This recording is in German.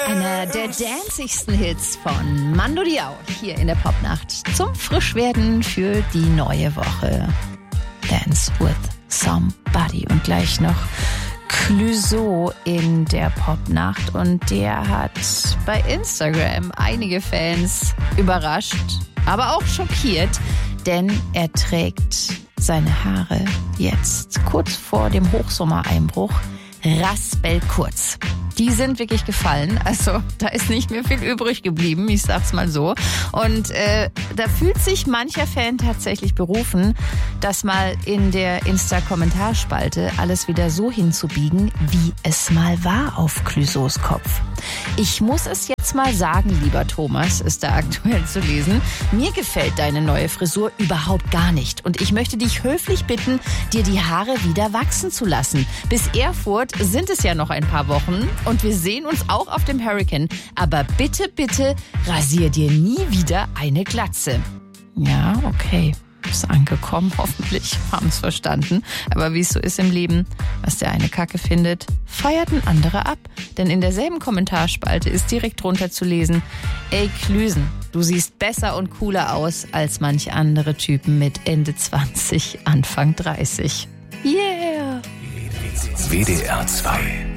Einer der dancigsten Hits von Mando Diao hier in der Popnacht zum Frischwerden für die neue Woche. Dance with Somebody. Und gleich noch Clouseau in der Popnacht. Und der hat bei Instagram einige Fans überrascht, aber auch schockiert, denn er trägt seine Haare jetzt kurz vor dem Hochsommereinbruch raspelkurz. Die sind wirklich gefallen, also da ist nicht mehr viel übrig geblieben, ich sag's mal so. Und da fühlt sich mancher Fan tatsächlich berufen, das mal in der Insta-Kommentarspalte alles wieder so hinzubiegen, wie es mal war auf Clouseaus Kopf. Ich muss es jetzt mal sagen, lieber Thomas, ist da aktuell zu lesen, mir gefällt deine neue Frisur überhaupt gar nicht. Und ich möchte dich höflich bitten, dir die Haare wieder wachsen zu lassen. Bis Erfurt sind es ja noch ein paar Wochen und wir sehen uns auch auf dem Hurricane. Aber bitte, bitte, rasier dir nie wieder eine Glatze. Ja, okay. Ist angekommen, hoffentlich. Haben es verstanden. Aber wie es so ist im Leben, was der eine Kacke findet, feiert ein anderer ab. Denn in derselben Kommentarspalte ist direkt drunter zu lesen: Ey Klüsen, du siehst besser und cooler aus als manche andere Typen mit Ende 20, Anfang 30. Yeah! WDR 2